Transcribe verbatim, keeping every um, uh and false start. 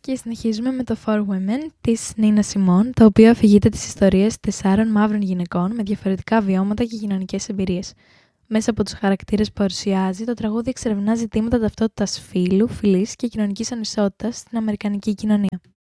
Και συνεχίζουμε με το For Women της Νίνα Σιμών, το οποίο αφηγείται τις ιστορίες τεσσάρων μαύρων γυναικών με διαφορετικά βιώματα και κοινωνικές εμπειρίες. Μέσα από τους χαρακτήρες που παρουσιάζει, το τραγούδι εξερευνά ζητήματα ταυτότητας φύλου, φυλής και κοινωνικής ανισότητας στην αμερικανική κοινωνία.